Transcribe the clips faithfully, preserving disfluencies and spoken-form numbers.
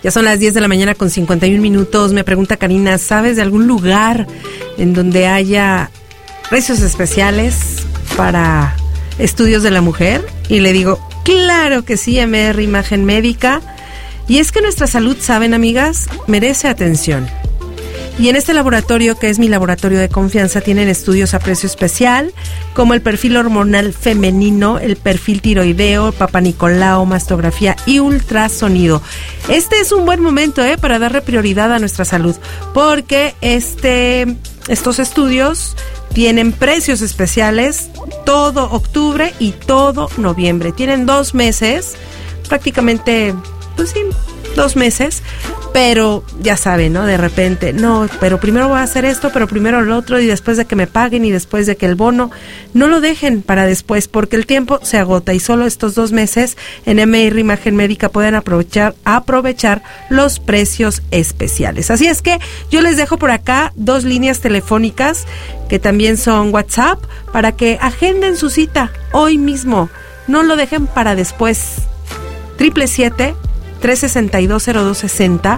Ya son las diez de la mañana con cincuenta y un minutos. Me pregunta Karina, ¿sabes de algún lugar en donde haya precios especiales para estudios de la mujer? Y le digo, claro que sí, M R Imagen Médica. Y es que nuestra salud, ¿saben, amigas? Merece atención. Y en este laboratorio, que es mi laboratorio de confianza, tienen estudios a precio especial, como el perfil hormonal femenino, el perfil tiroideo, papanicolao, mastografía y ultrasonido. Este es un buen momento eh, para darle prioridad a nuestra salud, porque este, estos estudios tienen precios especiales todo octubre y todo noviembre. Tienen dos meses, prácticamente, pues sí, dos meses, pero ya saben, ¿no? De repente, no, pero primero voy a hacer esto, pero primero lo otro, y después de que me paguen y después de que el bono, no lo dejen para después, porque el tiempo se agota y solo estos dos meses en M R Imagen Médica pueden aprovechar, aprovechar los precios especiales. Así es que yo les dejo por acá dos líneas telefónicas que también son WhatsApp para que agenden su cita hoy mismo, no lo dejen para después. Triple siete tres sesenta y dos cero dos sesenta,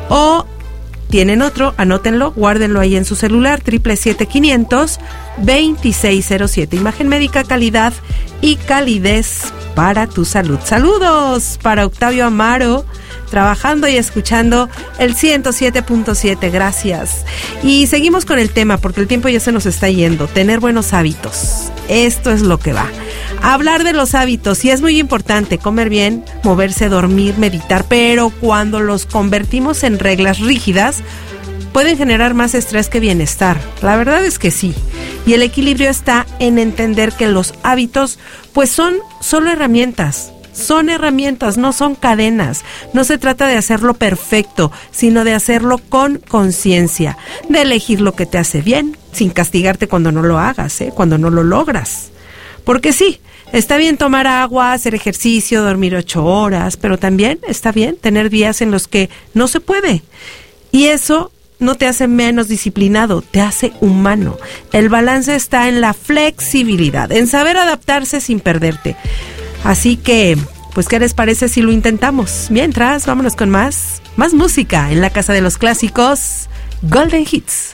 o tienen otro, anótenlo, guárdenlo ahí en su celular, triple siete quinientos veintiséis cero siete. Imagen Médica, calidad y calidez para tu salud. Saludos para Octavio Amaro, trabajando y escuchando el ciento siete punto siete, gracias. Y seguimos con el tema, porque el tiempo ya se nos está yendo. Tener buenos hábitos, esto es lo que va. Hablar de los hábitos, y es muy importante comer bien, moverse, dormir, meditar, pero cuando los convertimos en reglas rígidas, pueden generar más estrés que bienestar. La verdad es que sí. Y el equilibrio está en entender que los hábitos, pues son solo herramientas. Son herramientas, no son cadenas. No se trata de hacerlo perfecto, sino de hacerlo con conciencia, de elegir lo que te hace bien, sin castigarte cuando no lo hagas, ¿eh? cuando no lo logras. Porque sí, está bien tomar agua, hacer ejercicio, dormir ocho horas, pero también está bien tener días en los que no se puede. Y eso no te hace menos disciplinado, te hace humano. El balance está en la flexibilidad, en saber adaptarse sin perderte. Así que, pues, ¿qué les parece si lo intentamos? Mientras, vámonos con más, más música en la Casa de los Clásicos, Golden Hits.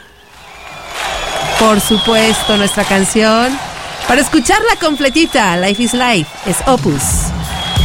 Por supuesto, nuestra canción, para escucharla completita, Life is Life, es Opus.